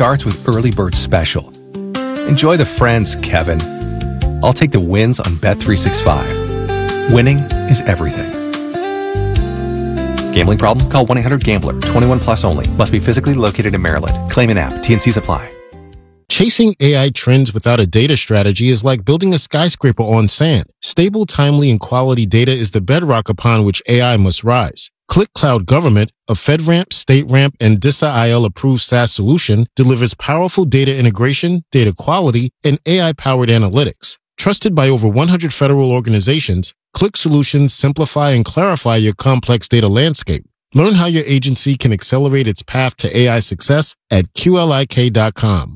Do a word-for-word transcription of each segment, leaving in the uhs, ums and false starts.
starts with Early Bird Special. Enjoy the friends, Kevin. I'll take the wins on Bet three sixty-five. Winning is everything. Gambling problem? Call one eight hundred gambler. twenty-one plus only. Must be physically located in Maryland. Claim in app. T and Cs apply. Chasing A I trends without a data strategy is like building a skyscraper on sand. Stable, timely, and quality data is the bedrock upon which A I must rise. ClickCloud Government, a FedRAMP, StateRAMP, and D I S A I L-approved SaaS solution, delivers powerful data integration, data quality, and A I-powered analytics. Trusted by over one hundred federal organizations, Click Solutions simplify and clarify your complex data landscape. Learn how your agency can accelerate its path to A I success at Q L I K dot com.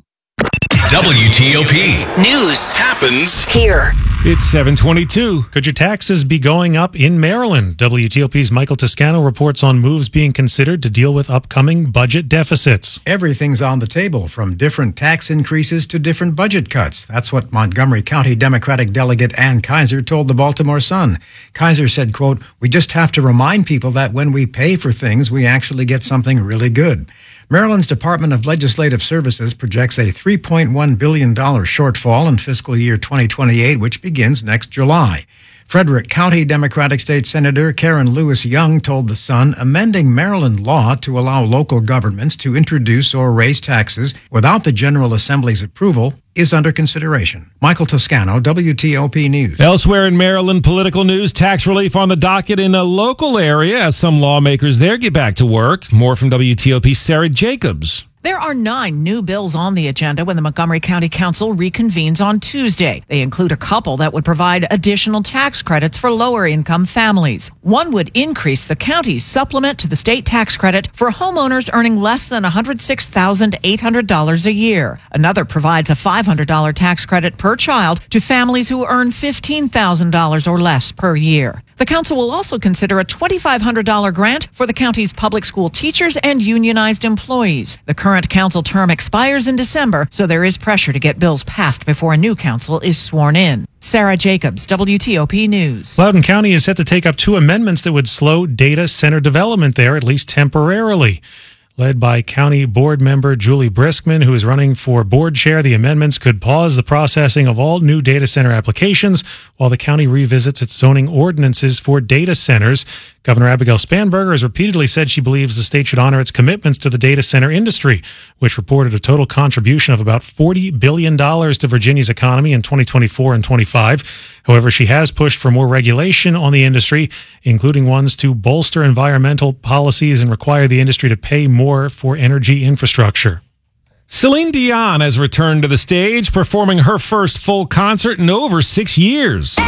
W T O P. News happens here. It's seven twenty-two. Could your taxes be going up in Maryland? W T O P's Michael Toscano reports on moves being considered to deal with upcoming budget deficits. Everything's on the table, from different tax increases to different budget cuts. That's what Montgomery County Democratic Delegate Ann Kaiser told the Baltimore Sun. Kaiser said, quote, "We just have to remind people that when we pay for things, we actually get something really good." Maryland's Department of Legislative Services projects a three point one billion dollars shortfall in fiscal year twenty twenty-eight, which begins next July. Frederick County Democratic State Senator Karen Lewis Young told The Sun amending Maryland law to allow local governments to introduce or raise taxes without the General Assembly's approval is under consideration. Michael Toscano, W T O P News. Elsewhere in Maryland, political news, tax relief on the docket in a local area as some lawmakers there get back to work. More from W T O P's Sarah Jacobs. There are nine new bills on the agenda when the Montgomery County Council reconvenes on Tuesday. They include a couple that would provide additional tax credits for lower-income families. One would increase the county's supplement to the state tax credit for homeowners earning less than one hundred six thousand eight hundred dollars a year. Another provides a five hundred dollars tax credit per child to families who earn fifteen thousand dollars or less per year. The council will also consider a two thousand five hundred dollars grant for the county's public school teachers and unionized employees. The current council term expires in December, so there is pressure to get bills passed before a new council is sworn in. Sarah Jacobs, W T O P News. Loudoun County is set to take up two amendments that would slow data center development there, at least temporarily. Led by County Board member Julie Briskman, who is running for board chair, the amendments could pause the processing of all new data center applications while the county revisits its zoning ordinances for data centers. Governor Abigail Spanberger has repeatedly said she believes the state should honor its commitments to the data center industry, which reported a total contribution of about forty billion dollars to Virginia's economy in twenty twenty-four and twenty-five. However, she has pushed for more regulation on the industry, including ones to bolster environmental policies and require the industry to pay more for energy infrastructure. Celine Dion has returned to the stage, performing her first full concert in over six years.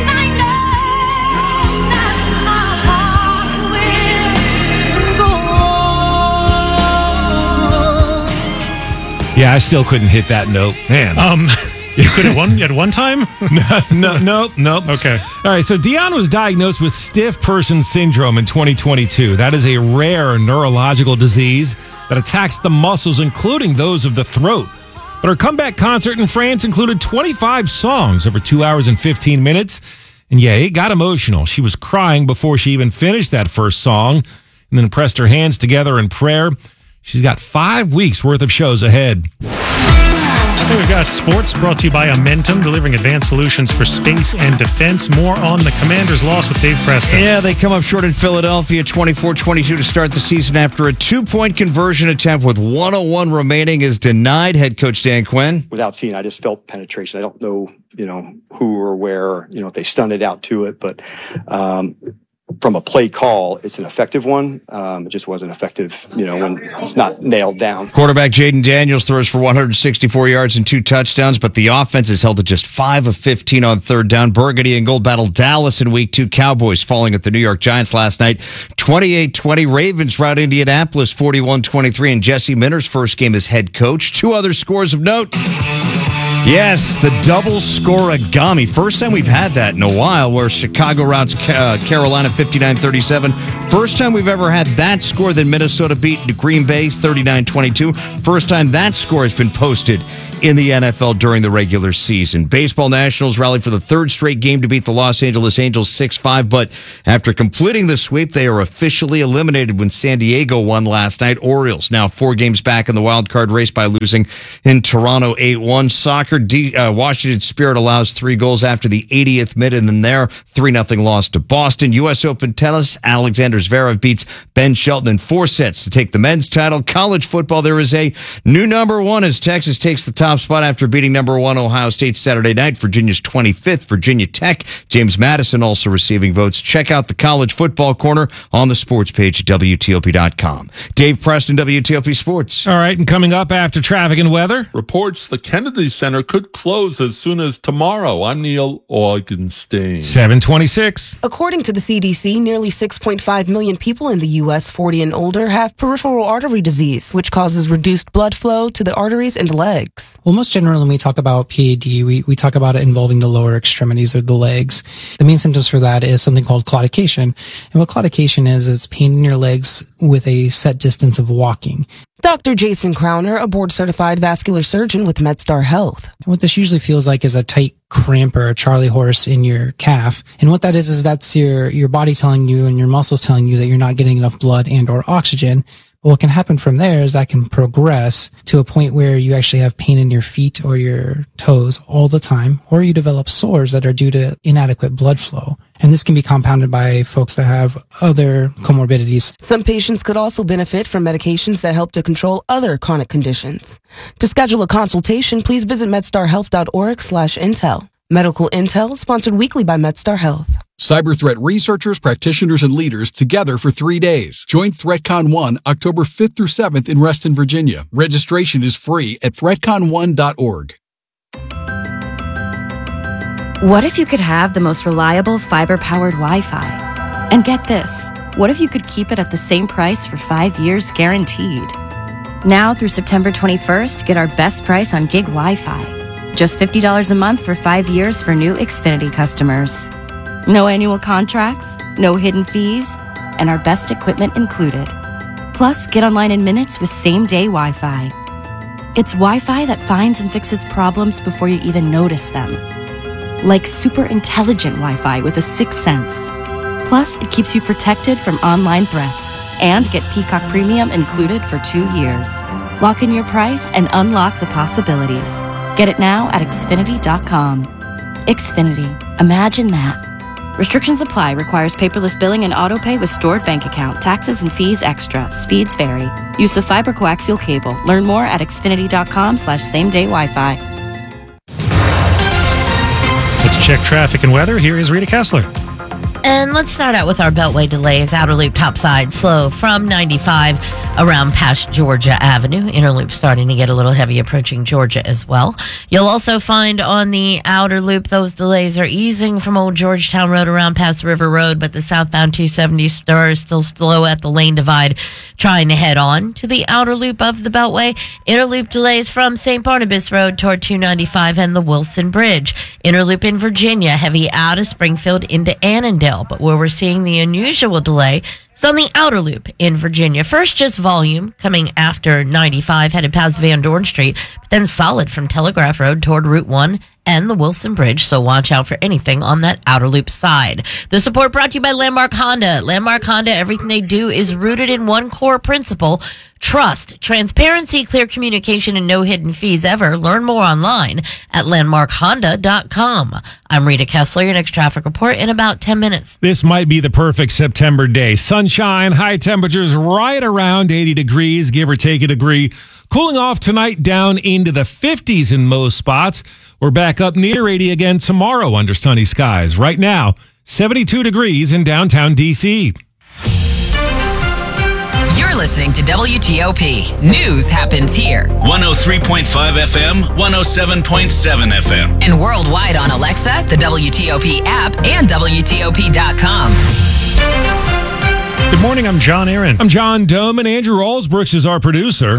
Yeah, I still couldn't hit that note. Man. Um, you could at one, at one time? no, no, no, no. Okay. All right, so Dion was diagnosed with stiff person syndrome in twenty twenty-two. That is a rare neurological disease that attacks the muscles, including those of the throat. But her comeback concert in France included twenty-five songs over two hours and fifteen minutes. And yeah, it got emotional. She was crying before she even finished that first song and then pressed her hands together in prayer. She's got five weeks worth of shows ahead. We've got sports brought to you by Amentum, delivering advanced solutions for space and defense. More on the Commanders' loss with Dave Preston. Yeah, they come up short in Philadelphia, twenty-four twenty-two to start the season after a two-point conversion attempt with one oh one remaining is denied. Head coach Dan Quinn. Without seeing, I just felt penetration. I don't know, you know, who or where, you know, if they stunned it out to it, but um, from a play call, it's an effective one. Um, it just wasn't effective, you know, when it's not nailed down. Quarterback Jaden Daniels throws for one hundred sixty-four yards and two touchdowns, but the offense is held to just five of fifteen on third down. Burgundy and Gold battle Dallas in week two. Cowboys falling at the New York Giants last night. twenty-eight twenty. Ravens rout Indianapolis forty-one twenty-three. And Jesse Minter's first game as head coach. Two other scores of note. Yes, the double scoreagami. First time we've had that in a while, where Chicago routs uh, Carolina fifty-nine thirty-seven. First time we've ever had that score. Then Minnesota beat Green Bay thirty-nine twenty-two. First time that score has been posted in the N F L during the regular season. Baseball Nationals rallied for the third straight game to beat the Los Angeles Angels six five, but after completing the sweep, they are officially eliminated when San Diego won last night. Orioles now four games back in the wild card race by losing in Toronto eight one. Soccer, D, uh, Washington Spirit allows three goals after the eightieth minute, and then there, three nothing loss to Boston. U S Open tennis, Alexander Zverev beats Ben Shelton in four sets to take the men's title. College football, there is a new number one as Texas takes the top spot after beating number one Ohio State Saturday night. Virginia's twenty-fifth, Virginia Tech. James Madison also receiving votes. Check out the College Football Corner on the sports page at W T O P dot com. Dave Preston, W T O P Sports. All right, and coming up after traffic and weather. Reports the Kennedy Center could close as soon as tomorrow. I'm Neil Augenstein. seven twenty-six. According to the C D C, nearly six point five million people in the U S forty and older have peripheral artery disease, which causes reduced blood flow to the arteries in the legs. Well, most generally, when we talk about P A D, we, we talk about it involving the lower extremities or the legs. The main symptoms for that is something called claudication. And what claudication is, it's pain in your legs with a set distance of walking. Doctor Jason Crowner, a board-certified vascular surgeon with MedStar Health. And what this usually feels like is a tight cramp or a Charlie horse in your calf. And what that is, is that's your, your body telling you and your muscles telling you that you're not getting enough blood and or oxygen. But what can happen from there is that can progress to a point where you actually have pain in your feet or your toes all the time, or you develop sores that are due to inadequate blood flow. And this can be compounded by folks that have other comorbidities. Some patients could also benefit from medications that help to control other chronic conditions. To schedule a consultation, please visit medstarhealth.org slash intel. Medical Intel, sponsored weekly by MedStar Health. Cyber threat researchers, practitioners, and leaders together for three days. Join ThreatCon one October fifth through seventh in Reston, Virginia. Registration is free at threat con one dot org. What if you could have the most reliable fiber-powered Wi-Fi? And get this, what if you could keep it at the same price for five years guaranteed? Now through September twenty-first, get our best price on gig Wi-Fi. Just fifty dollars a month for five years for new Xfinity customers. No annual contracts, no hidden fees, and our best equipment included. Plus, get online in minutes with same-day Wi-Fi. It's Wi-Fi that finds and fixes problems before you even notice them. Like super intelligent Wi-Fi with a sixth sense. Plus, it keeps you protected from online threats. And get Peacock Premium included for two years. Lock in your price and unlock the possibilities. Get it now at Xfinity dot com. Xfinity. Imagine that. Restrictions apply. Requires paperless billing and autopay with stored bank account. Taxes and fees extra. Speeds vary. Use of fiber coaxial cable. Learn more at Xfinity dot com slash same day Wi-Fi. Let's check traffic and weather. Here is Rita Kessler. And let's start out with our Beltway delays. Outer Loop topside slow from ninety-five around past Georgia Avenue. Inner Loop starting to get a little heavy approaching Georgia as well. You'll also find on the Outer Loop those delays are easing from Old Georgetown Road around past River Road, but the southbound two seventy star is still slow at the lane divide trying to head on to the Outer Loop of the Beltway. Inner Loop delays from Saint Barnabas Road toward two ninety-five and the Wilson Bridge. Inner Loop in Virginia, heavy out of Springfield into Annandale, but where we're seeing the unusual delay is on the Outer Loop in Virginia. First, just volume coming after ninety-five, headed past Van Dorn Street, but then solid from Telegraph Road toward Route one and the Wilson Bridge, so watch out for anything on that Outer Loop side. The support brought to you by Landmark Honda. Landmark Honda, everything they do is rooted in one core principle: trust, transparency, clear communication, and no hidden fees ever. Learn more online at landmark honda dot com. I'm Rita Kessler. Your next traffic report in about ten minutes. This might be the perfect September day. Sunshine, high temperatures right around eighty degrees, give or take a degree. Cooling off tonight down into the fifties in most spots. We're back up near eighty again tomorrow under sunny skies. Right now, seventy-two degrees in downtown D C. You're listening to W T O P. News happens here. one oh three point five F M, one oh seven point seven F M. And worldwide on Alexa, the W T O P app, and W T O P dot com. Good morning, I'm John Aaron. I'm John Dome, and Andrew Allsbrooks is our producer.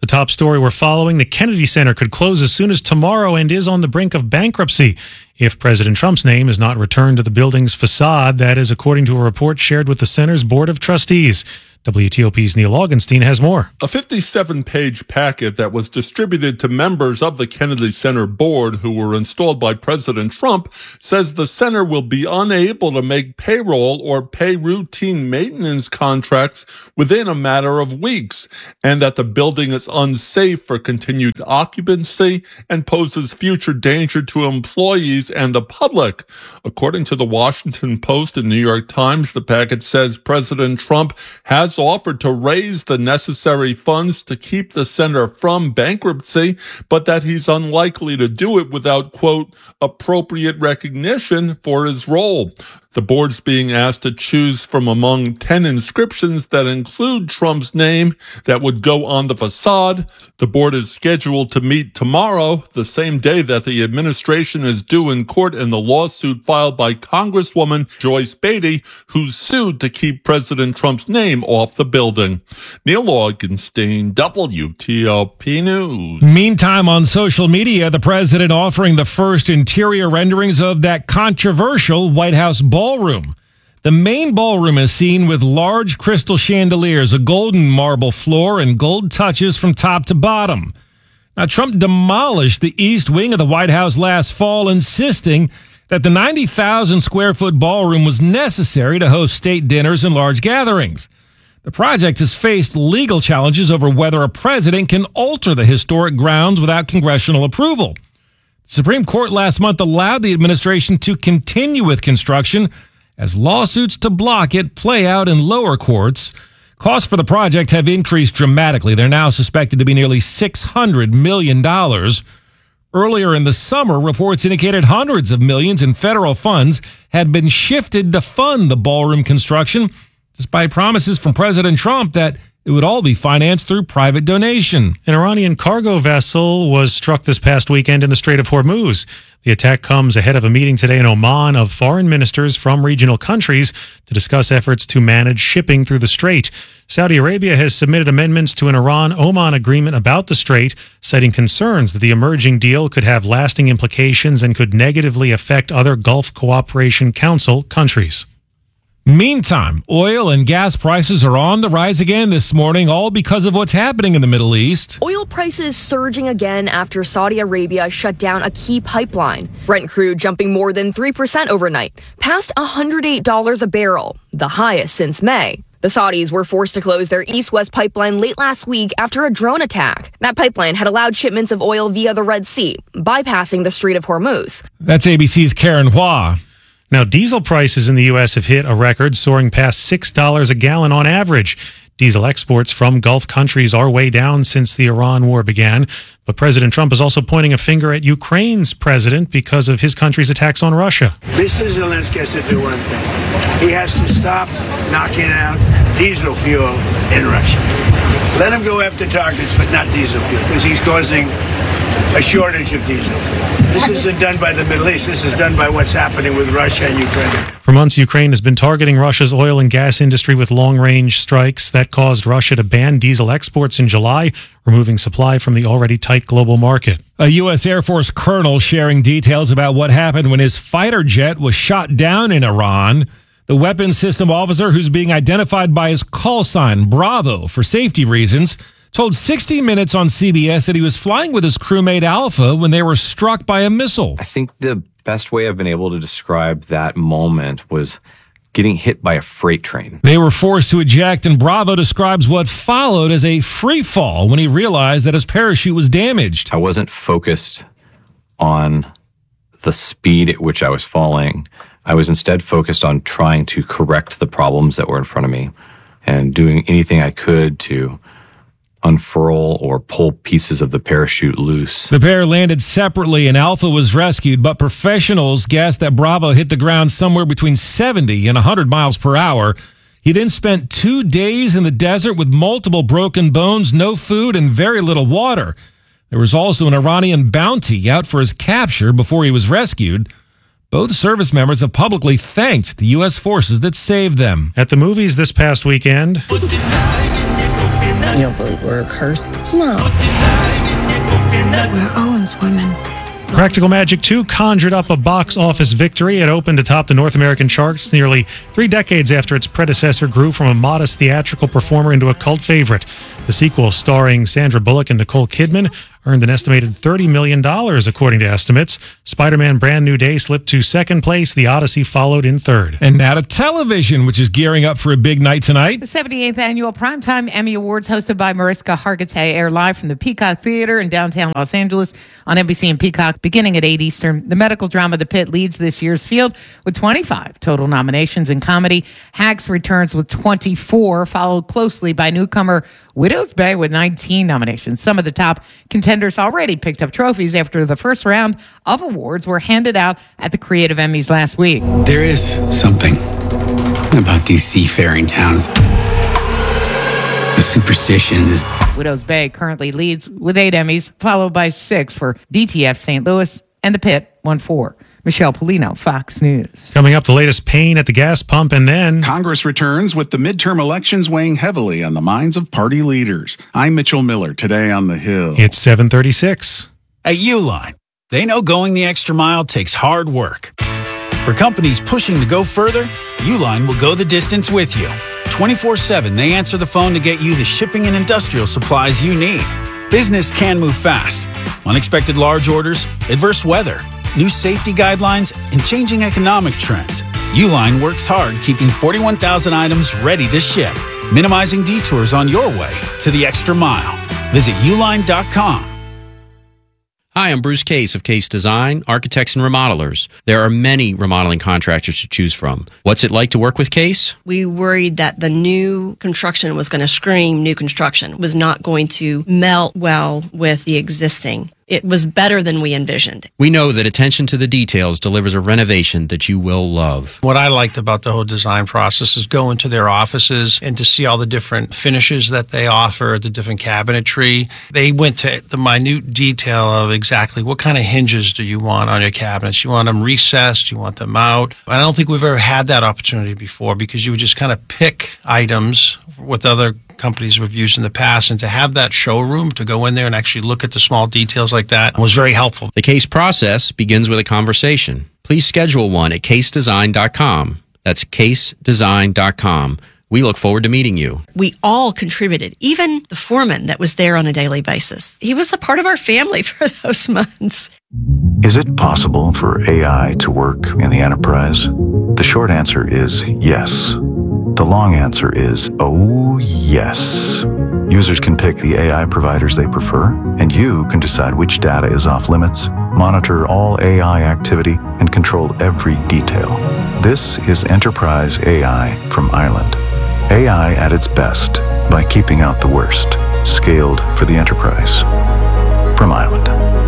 The top story we're following, the Kennedy Center could close as soon as tomorrow and is on the brink of bankruptcy if President Trump's name is not returned to the building's facade. That is according to a report shared with the center's Board of Trustees. W T O P's Neil Augenstein has more. A fifty-seven page packet that was distributed to members of the Kennedy Center board who were installed by President Trump says the center will be unable to make payroll or pay routine maintenance contracts within a matter of weeks, and that the building is unsafe for continued occupancy and poses future danger to employees and the public. According to the Washington Post and New York Times, the packet says President Trump has offered to raise the necessary funds to keep the center from bankruptcy, but that he's unlikely to do it without, quote, appropriate recognition for his role. The board's being asked to choose from among ten inscriptions that include Trump's name that would go on the facade. The board is scheduled to meet tomorrow, the same day that the administration is due in court in the lawsuit filed by Congresswoman Joyce Beatty, who's sued to keep President Trump's name off the building. Neil Augenstein, W T O P News. Meantime, on social media, the president offering the first interior renderings of that controversial White House ballroom. The main ballroom is seen with large crystal chandeliers, a golden marble floor, and gold touches from top to bottom. Now, Trump demolished the east wing of the White House last fall, insisting that the ninety thousand square foot ballroom was necessary to host state dinners and large gatherings. The project has faced legal challenges over whether a president can alter the historic grounds without congressional approval. The Supreme Court last month allowed the administration to continue with construction as lawsuits to block it play out in lower courts. Costs for the project have increased dramatically. They're now suspected to be nearly six hundred million dollars. Earlier in the summer, reports indicated hundreds of millions in federal funds had been shifted to fund the ballroom construction, despite promises from President Trump that it would all be financed through private donation. An Iranian cargo vessel was struck this past weekend in the Strait of Hormuz. The attack comes ahead of a meeting today in Oman of foreign ministers from regional countries to discuss efforts to manage shipping through the strait. Saudi Arabia has submitted amendments to an Iran-Oman agreement about the strait, citing concerns that the emerging deal could have lasting implications and could negatively affect other Gulf Cooperation Council countries. Meantime, oil and gas prices are on the rise again this morning, all because of what's happening in the Middle East. Oil prices surging again after Saudi Arabia shut down a key pipeline. Brent crude jumping more than three percent overnight, past one hundred eight dollars a barrel, the highest since May. The Saudis were forced to close their east-west pipeline late last week after a drone attack. That pipeline had allowed shipments of oil via the Red Sea, bypassing the Strait of Hormuz. That's A B C's Karen Hua. Now, diesel prices in the U S have hit a record, soaring past six dollars a gallon on average. Diesel exports from Gulf countries are way down since the Iran war began. But President Trump is also pointing a finger at Ukraine's president because of his country's attacks on Russia. Mister Zelensky has to do one thing. He has to stop knocking out diesel fuel in Russia. Let him go after targets, but not diesel fuel, because he's causing a shortage of diesel fuel. This isn't done by the Middle East. This is done by what's happening with Russia and Ukraine. For months, Ukraine has been targeting Russia's oil and gas industry with long-range strikes that caused Russia to ban diesel exports in July, removing supply from the already tight global market. A U S Air Force colonel sharing details about what happened when his fighter jet was shot down in Iran. The weapons system officer, who's being identified by his call sign, Bravo, for safety reasons, told sixty minutes on C B S that he was flying with his crewmate Alpha when they were struck by a missile. I think the best way I've been able to describe that moment was getting hit by a freight train. They were forced to eject, and Bravo describes what followed as a free fall when he realized that his parachute was damaged. I wasn't focused on the speed at which I was falling. I was instead focused on trying to correct the problems that were in front of me and doing anything I could to unfurl or pull pieces of the parachute loose. The pair landed separately and Alpha was rescued, but professionals guessed that Bravo hit the ground somewhere between seventy and one hundred miles per hour. He then spent two days in the desert with multiple broken bones, no food, and very little water. There was also an Iranian bounty out for his capture before he was rescued. Both service members have publicly thanked the U S forces that saved them. At the movies this past weekend, You don't believe we're cursed? No. We're Owen's women. Practical Magic two conjured up a box office victory. It opened atop the North American charts nearly three decades after its predecessor grew from a modest theatrical performer into a cult favorite. The sequel, starring Sandra Bullock and Nicole Kidman, earned an estimated thirty million dollars, according to estimates. Spider-Man Brand New Day slipped to second place. The Odyssey followed in third. And now to television, which is gearing up for a big night tonight. The seventy-eighth Annual Primetime Emmy Awards, hosted by Mariska Hargitay, air live from the Peacock Theater in downtown Los Angeles on N B C and Peacock, beginning at eight Eastern. The medical drama The Pit leads this year's field with twenty-five total nominations. In comedy, Hacks returns with twenty-four, followed closely by newcomer Widow's Bay with nineteen nominations. Some of the top contenders already picked up trophies after the first round of awards were handed out at the Creative Emmys last week. There is something about these seafaring towns. The superstition is... Widow's Bay currently leads with eight Emmys, followed by six for D T F Saint Louis, and The Pit won four. Michelle Polino, Fox News. Coming up, the latest pain at the gas pump, and then... Congress returns with the midterm elections weighing heavily on the minds of party leaders. I'm Mitchell Miller, today on The Hill. It's seven thirty-six. At Uline, they know going the extra mile takes hard work. For companies pushing to go further, Uline will go the distance with you. twenty-four seven, they answer the phone to get you the shipping and industrial supplies you need. Business can move fast. Unexpected large orders, adverse weather, new safety guidelines, and changing economic trends. Uline works hard keeping forty-one thousand items ready to ship, minimizing detours on your way to the extra mile. Visit uline dot com. Hi, I'm Bruce Case of Case Design, Architects and Remodelers. There are many remodeling contractors to choose from. What's it like to work with Case? We worried that the new construction was going to scream new construction, was not going to melt well with the existing. It was better than we envisioned. We know that attention to the details delivers a renovation that you will love. What I liked about the whole design process is going to their offices and to see all the different finishes that they offer, the different cabinetry. They went to the minute detail of exactly what kind of hinges do you want on your cabinets. You want them recessed, you want them out. I don't think we've ever had that opportunity before, because you would just kind of pick items with other companies we've used in the past, and to have that showroom to go in there and actually look at the small details like that was very helpful. The Case process begins with a conversation. Please schedule one at case design dot com. That's case design dot com. We look forward to meeting you. We all contributed, even the foreman that was there on a daily basis. He was a part of our family for those months. Is it possible for A I to work in the enterprise? The short answer is yes. The long answer is, oh, yes. Users can pick the A I providers they prefer, and you can decide which data is off limits, monitor all A I activity, and control every detail. This is Enterprise A I from Island. A I at its best by keeping out the worst. Scaled for the enterprise. From Island.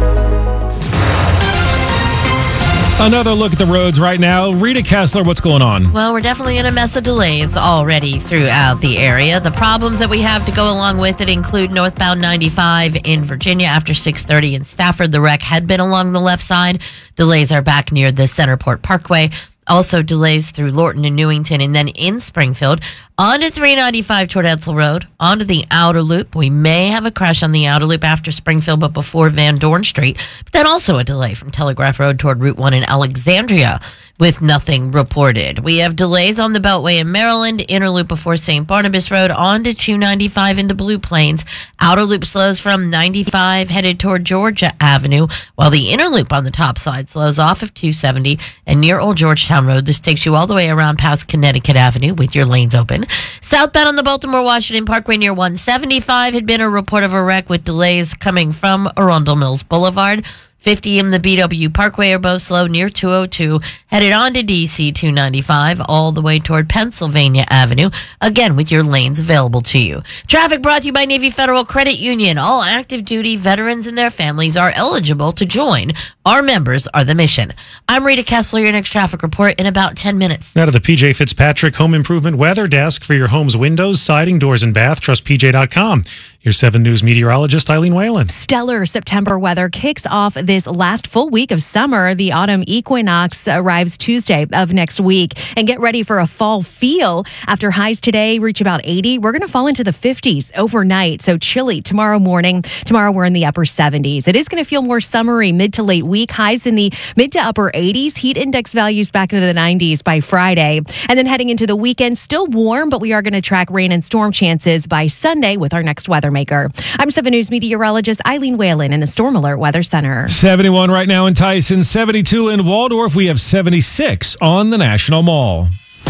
Another look at the roads right now. Rita Kessler, what's going on? Well, we're definitely in a mess of delays already throughout the area. The problems that we have to go along with it include northbound ninety-five in Virginia after six thirty in Stafford. The wreck had been along the left side. Delays are back near the Centerport Parkway. Also delays through Lorton and Newington, and then in Springfield. Onto three ninety-five toward Edsel Road. Onto the outer loop. We may have a crash on the outer loop after Springfield, but before Van Dorn Street. But then also a delay from Telegraph Road toward Route one in Alexandria, with nothing reported. We have delays on the Beltway in Maryland, inner loop before Saint Barnabas Road, on to two ninety-five into Blue Plains. Outer loop slows from ninety-five headed toward Georgia Avenue, while the inner loop on the top side slows off of two seventy and near Old Georgetown Road. This takes you all the way around past Connecticut Avenue with your lanes open. Southbound on the Baltimore-Washington Parkway near one seventy-five had been a report of a wreck with delays coming from Arundel Mills Boulevard. fifty in the B W Parkway are both slow near two oh two, headed on to D C two ninety-five, all the way toward Pennsylvania Avenue, again with your lanes available to you. Traffic brought to you by Navy Federal Credit Union. All active duty veterans and their families are eligible to join Our members are the mission. I'm Rita Kessler, your next traffic report in about ten minutes. Now to the P J Fitzpatrick Home Improvement Weather Desk for your home's windows, siding, doors, and bath. Trust P J dot com. Your seven News meteorologist, Eileen Whalen. Stellar September weather kicks off this last full week of summer. The autumn equinox arrives Tuesday of next week. And get ready for a fall feel. After highs today reach about eighty, we're going to fall into the fifties overnight. So chilly tomorrow morning. Tomorrow we're in the upper seventies. It is going to feel more summery mid to late week. Highs in the mid to upper eighties. Heat index values back into the nineties by Friday. And then heading into the weekend, still warm, but we are going to track rain and storm chances by Sunday with our next weather maker. I'm seven News meteorologist Eileen Whalen in the Storm Alert Weather Center. seventy-one right now in Tyson, seventy-two in Waldorf. We have seventy-six on the National Mall.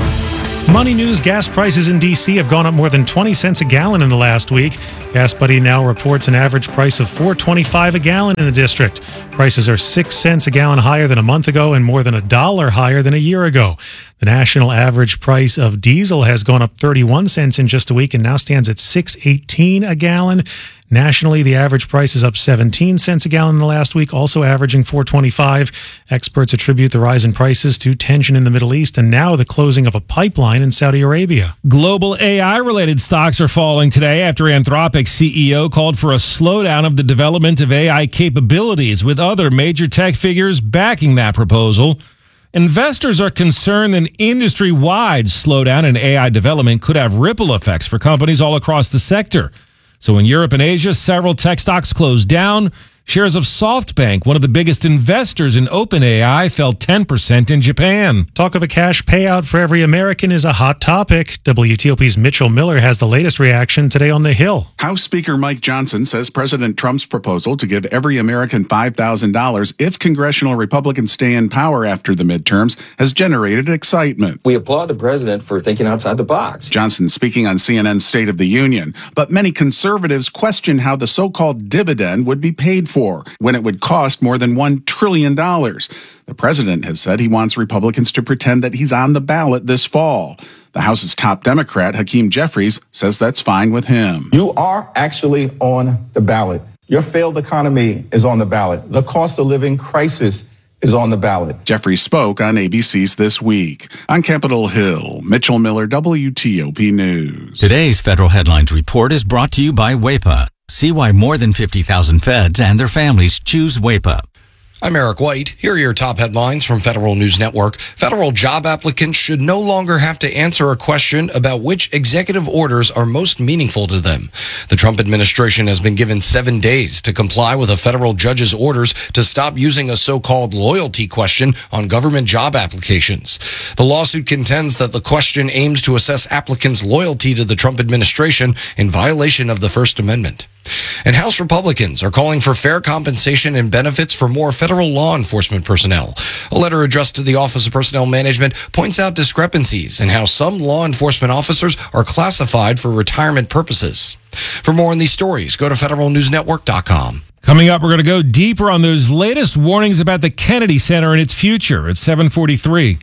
Money news, gas prices in D C have gone up more than twenty cents a gallon in the last week. Gas Buddy now reports an average price of four dollars and twenty-five cents a gallon in the district. Prices are six cents a gallon higher than a month ago and more than a dollar higher than a year ago. The national average price of diesel has gone up thirty-one cents in just a week and now stands at six dollars and eighteen cents a gallon. Nationally, the average price is up seventeen cents a gallon in the last week, also averaging four dollars and twenty-five cents. Experts attribute the rise in prices to tension in the Middle East and now the closing of a pipeline in Saudi Arabia. Global A I-related stocks are falling today after Anthropic's C E O called for a slowdown of the development of A I capabilities, with other major tech figures backing that proposal. Investors are concerned an industry-wide slowdown in A I development could have ripple effects for companies all across the sector. So in Europe and Asia, several tech stocks closed down. Shares of SoftBank, one of the biggest investors in OpenAI, fell ten percent in Japan. Talk of a cash payout for every American is a hot topic. W T O P's Mitchell Miller has the latest reaction today on the Hill. House Speaker Mike Johnson says President Trump's proposal to give every American five thousand dollars if congressional Republicans stay in power after the midterms has generated excitement. We applaud the president for thinking outside the box. Johnson speaking on C N N's State of the Union, but many conservatives question how the so-called dividend would be paid for. For when it would cost more than one trillion dollars. The president has said he wants Republicans to pretend that he's on the ballot this fall. The House's top Democrat, Hakeem Jeffries, says that's fine with him. You are actually on the ballot. Your failed economy is on the ballot. The cost of living crisis is on the ballot. Jeffries spoke on A B C's This Week. On Capitol Hill, Mitchell Miller, W T O P News. Today's Federal Headlines Report is brought to you by W A P A. See why more than fifty thousand feds and their families choose W A P A. I'm Eric White. Here are your top headlines from Federal News Network. Federal job applicants should no longer have to answer a question about which executive orders are most meaningful to them. The Trump administration has been given seven days to comply with a federal judge's orders to stop using a so-called loyalty question on government job applications. The lawsuit contends that the question aims to assess applicants' loyalty to the Trump administration in violation of the First Amendment. And House Republicans are calling for fair compensation and benefits for more federal law enforcement personnel. A letter addressed to the Office of Personnel Management points out discrepancies in how some law enforcement officers are classified for retirement purposes. For more on these stories, go to federal news network dot com. Coming up, we're going to go deeper on those latest warnings about the Kennedy Center and its future at seven forty-three.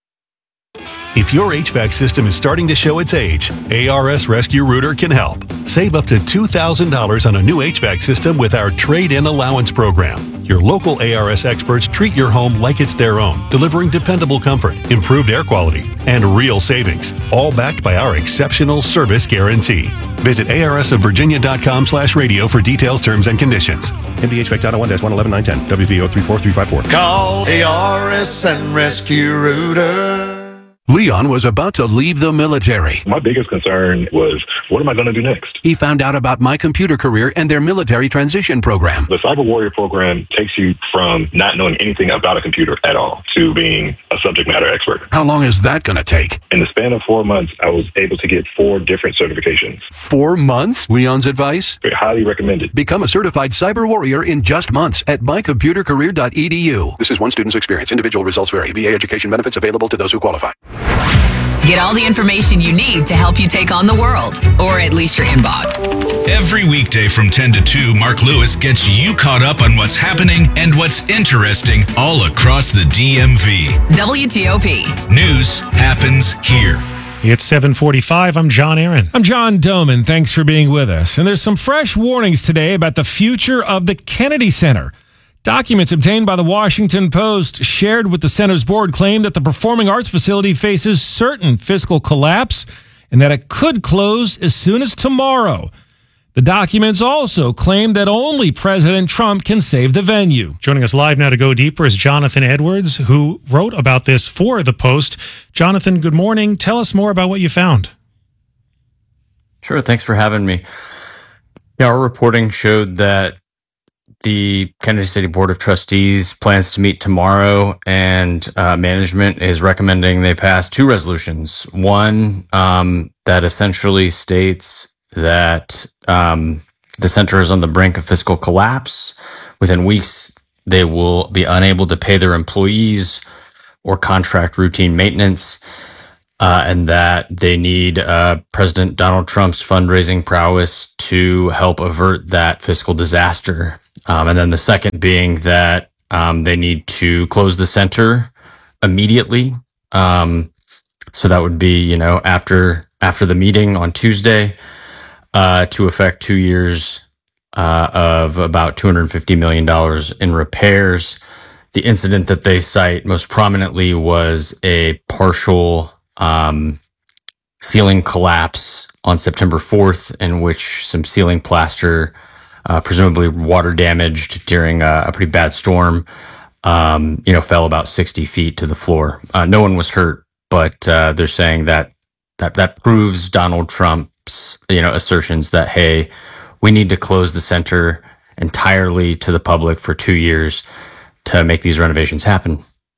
If your H V A C system is starting to show its age, A R S Rescue Rooter can help. Save up to two thousand dollars on a new H V A C system with our Trade-In Allowance Program. Your local A R S experts treat your home like it's their own, delivering dependable comfort, improved air quality, and real savings, all backed by our exceptional service guarantee. Visit A R S of Virginia dot com slash radio for details, terms, and conditions. M D H V A C dot one dash one eleven nine ten, W V O three four three five four. Call A R S and Rescue Rooter. Leon was about to leave the military. My biggest concern was, what am I going to do next? He found out about My Computer Career and their military transition program. The Cyber Warrior program takes you from not knowing anything about a computer at all to being a subject matter expert. How long is that going to take? In the span of four months, I was able to get four different certifications. Four months? Leon's advice? Highly recommended. Become a certified cyber warrior in just months at my computer career dot e d u. This is one student's experience. Individual results vary. V A education benefits available to those who qualify. Get all the information you need to help you take on the world, or at least your inbox. Every weekday from ten to two, Mark Lewis gets you caught up on what's happening and what's interesting all across the D M V. W T O P. News happens here. It's seven forty-five. I'm John Aaron. I'm John Doman. Thanks for being with us. And there's some fresh warnings today about the future of the Kennedy Center. Documents obtained by the Washington Post shared with the center's board claim that the performing arts facility faces certain fiscal collapse and that it could close as soon as tomorrow. The documents also claim that only President Trump can save the venue. Joining us live now to go deeper is Jonathan Edwards, who wrote about this for the Post. Jonathan, good morning. Tell us more about what you found. Sure. Thanks for having me. Yeah, our reporting showed that the Kennedy City Board of Trustees plans to meet tomorrow, and uh, management is recommending they pass two resolutions. One um, that essentially states that um, the center is on the brink of fiscal collapse. Within weeks, they will be unable to pay their employees or contract routine maintenance, uh, and that they need uh, President Donald Trump's fundraising prowess to help avert that fiscal disaster. Um, and then the second being that um, they need to close the center immediately. Um, so that would be, you know, after after the meeting on Tuesday, uh, to affect two years uh, of about two hundred fifty million dollars in repairs. The incident that they cite most prominently was a partial um, ceiling collapse on September fourth, in which some ceiling plaster, uh, presumably water damaged during a, a pretty bad storm, um, you know, fell about sixty feet to the floor. Uh, no one was hurt, but uh, they're saying that that that proves Donald Trump's, you know, assertions that, hey, we need to close the center entirely to the public for two years to make these renovations happen.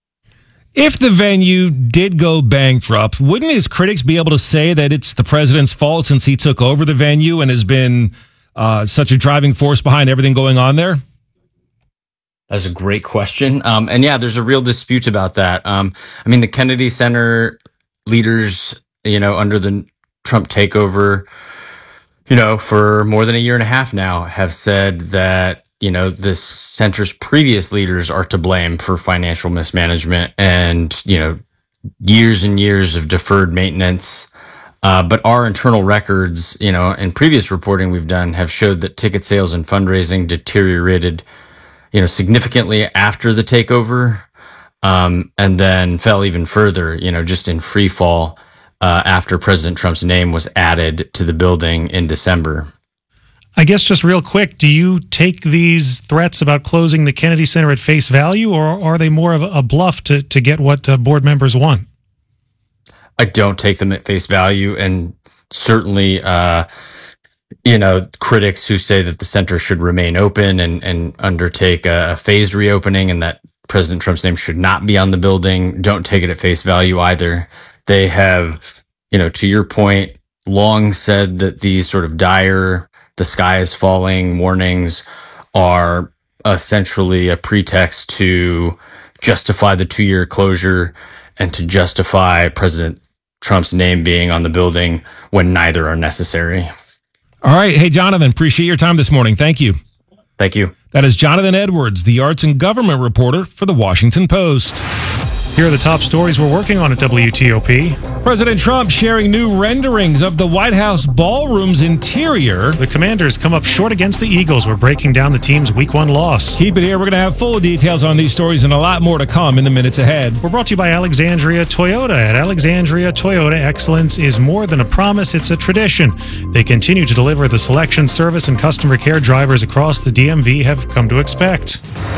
If the venue did go bankrupt, wouldn't his critics be able to say that it's the president's fault since he took over the venue and has been uh, such a driving force behind everything going on there? That's a great question. Um, and yeah, there's a real dispute about that. Um, I mean, the Kennedy Center leaders, you know, under the Trump takeover, you know, for more than a year and a half now, have said that, you know, the center's previous leaders are to blame for financial mismanagement and, you know, years and years of deferred maintenance. Uh, but our internal records, you know, and previous reporting we've done have showed that ticket sales and fundraising deteriorated, you know, significantly after the takeover, um, and then fell even further, you know, just in free fall uh, after President Trump's name was added to the building in December. I guess just real quick, do you take these threats about closing the Kennedy Center at face value, or are they more of a bluff to, to get what uh, board members want? I don't take them at face value, and certainly, uh, you know, critics who say that the center should remain open and, and undertake a, a phased reopening and that President Trump's name should not be on the building don't take it at face value either. They have, you know, to your point, long said that these sort of dire the sky is falling warnings are essentially a pretext to justify the two-year closure and to justify President Trump's name being on the building when neither are necessary. All right. Hey, Jonathan, appreciate your time this morning. Thank you. Thank you. That is Jonathan Edwards, the arts and government reporter for the Washington Post. Here are the top stories we're working on at W T O P. President Trump sharing new renderings of the White House ballroom's interior. The Commanders come up short against the Eagles. We're breaking down the team's week one loss. Keep it here. We're going to have full details on these stories and a lot more to come in the minutes ahead. We're brought to you by Alexandria Toyota. At Alexandria Toyota, excellence is more than a promise, it's a tradition. They continue to deliver the selection, service, and customer care drivers across the D M V have come to expect.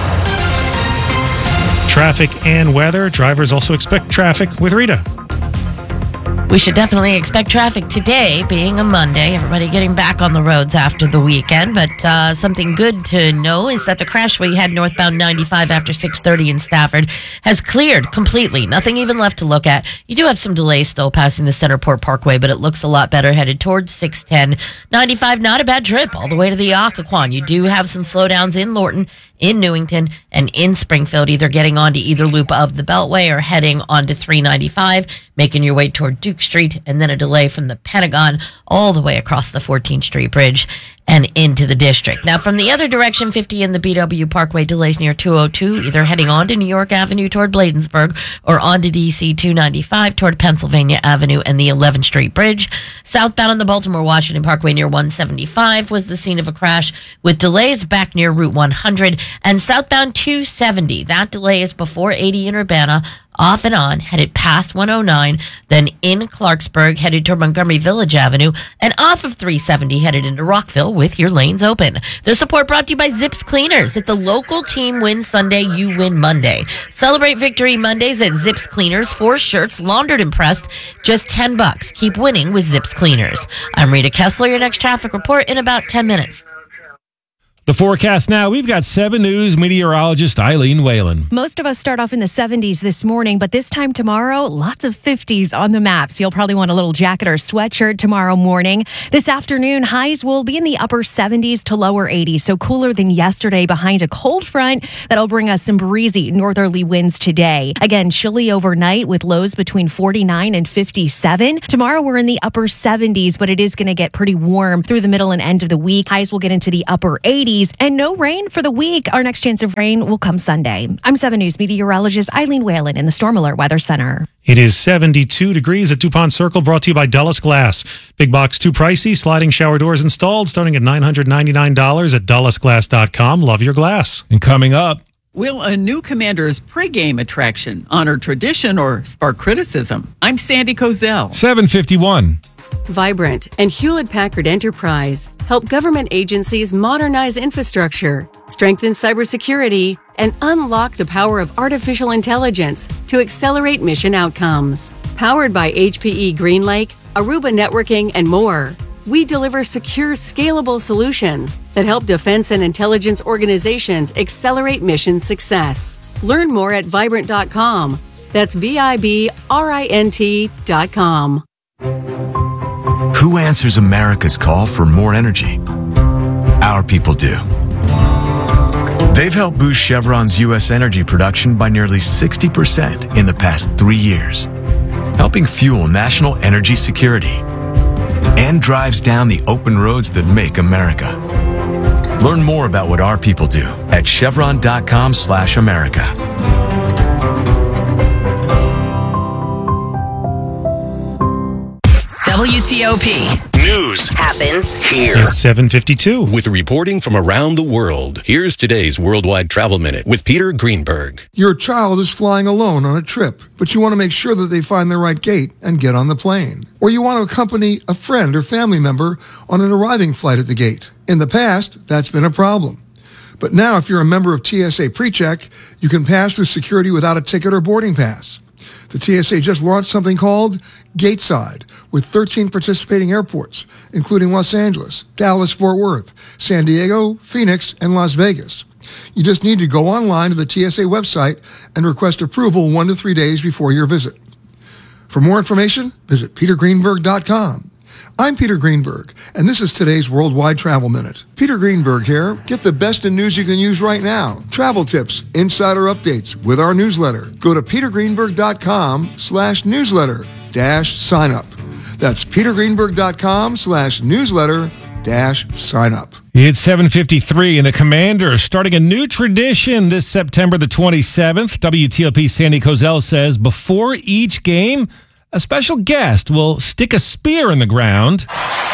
Traffic and weather. Drivers also expect traffic with Rita. We should definitely expect traffic today, being a Monday. Everybody getting back on the roads after the weekend. But uh, something good to know is that the crash we had northbound ninety-five after six thirty in Stafford has cleared completely. Nothing even left to look at. You do have some delays still passing the Centerport Parkway, but it looks a lot better headed towards six ten. ninety-five, not a bad trip all the way to the Occoquan. You do have some slowdowns in Lorton, in Newington, and in Springfield, either getting onto either loop of the Beltway or heading onto three ninety-five, making your way toward Duke Street, and then a delay from the Pentagon all the way across the fourteenth Street Bridge and into the district. Now, from the other direction, fifty in the B W Parkway delays near two oh two, either heading on to New York Avenue toward Bladensburg or on to D C two ninety-five toward Pennsylvania Avenue and the eleventh Street Bridge. Southbound on the Baltimore-Washington Parkway near one seventy-five was the scene of a crash with delays back near Route one hundred. And southbound two seventy, that delay is before eighty in Urbana, off and on, headed past one oh nine, then in Clarksburg, headed toward Montgomery Village Avenue, and off of three seventy, headed into Rockville with your lanes open. The support brought to you by Zips Cleaners. If the local team wins Sunday, you win Monday. Celebrate Victory Mondays at Zips Cleaners. Four shirts, laundered and pressed, just ten bucks. Keep winning with Zips Cleaners. I'm Rita Kessler, your next traffic report in about ten minutes. The forecast now, we've got seven News meteorologist Eileen Whalen. Most of us start off in the seventies this morning, but this time tomorrow, lots of fifties on the maps. You'll probably want a little jacket or sweatshirt tomorrow morning. This afternoon, highs will be in the upper seventies to lower eighties, so cooler than yesterday behind a cold front that'll bring us some breezy northerly winds today. Again, chilly overnight with lows between forty-nine and fifty-seven. Tomorrow, we're in the upper seventies, but it is going to get pretty warm through the middle and end of the week. Highs will get into the upper eighties. And no rain for the week. Our next chance of rain will come Sunday. I'm seven News meteorologist Eileen Whalen in the Storm Alert Weather Center. It is seventy-two degrees at DuPont Circle, brought to you by Dulles Glass. Big box too pricey, sliding shower doors installed, starting at nine hundred ninety-nine dollars at dulles glass dot com. Love your glass. And coming up, will a new Commander's pregame attraction honor tradition or spark criticism? I'm Sandy Kozel. seven fifty-one. Vibrant and Hewlett-Packard Enterprise help government agencies modernize infrastructure, strengthen cybersecurity, and unlock the power of artificial intelligence to accelerate mission outcomes. Powered by H P E GreenLake, Aruba Networking, and more, we deliver secure, scalable solutions that help defense and intelligence organizations accelerate mission success. Learn more at vibrant dot com. That's V I B R I N T dot com. Who answers America's call for more energy? Our people do. They've helped boost Chevron's U S energy production by nearly sixty percent in the past three years, helping fuel national energy security and drives down the open roads that make America. Learn more about what our people do at chevron dot com slash America. W T O P News happens here. It's seven fifty-two. With reporting from around the world, here's today's Worldwide Travel Minute with Peter Greenberg. Your child is flying alone on a trip, but you want to make sure that they find the right gate and get on the plane. Or you want to accompany a friend or family member on an arriving flight at the gate. In the past, that's been a problem. But now, if you're a member of T S A PreCheck, you can pass through security without a ticket or boarding pass. The T S A just launched something called Gateside, with thirteen participating airports, including Los Angeles, Dallas, Fort Worth, San Diego, Phoenix, and Las Vegas. You just need to go online to the T S A website and request approval one to three days before your visit. For more information, visit peter greenberg dot com. I'm Peter Greenberg, and this is today's Worldwide Travel Minute. Peter Greenberg here. Get the best in news you can use right now. Travel tips, insider updates with our newsletter. Go to peter greenberg dot com slash newsletter dash sign up. That's peter greenberg dot com slash newsletter dash sign up. It's seven fifty-three, and the Commanders starting a new tradition this September the twenty-seventh. W T O P Sandy Kozel says before each game, a special guest will stick a spear in the ground.